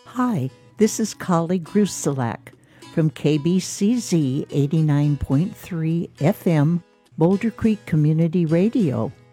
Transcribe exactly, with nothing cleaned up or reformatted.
Hi, this is Kali Grusilak from K B C Z eighty-nine point three F M, Boulder Creek Community Radio.